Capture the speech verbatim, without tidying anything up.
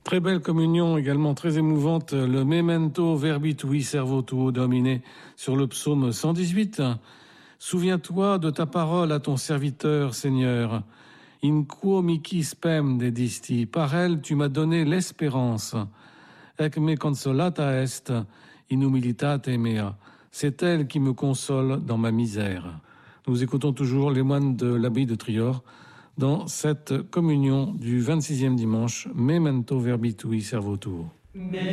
Très belle communion, également très émouvante, le Memento Verbi Tui Servo Tuo Domine sur le psaume cent dix-huit. Souviens-toi de ta parole à ton serviteur, Seigneur. In quo mihi spem dedisti, par elle tu m'as donné l'espérance. Ec me consolata est in humilitate mea. C'est elle qui me console dans ma misère. Nous écoutons toujours les moines de l'abbaye de Trior dans cette communion du vingt-sixième dimanche, Memento Verbi Tui Servo Tuo.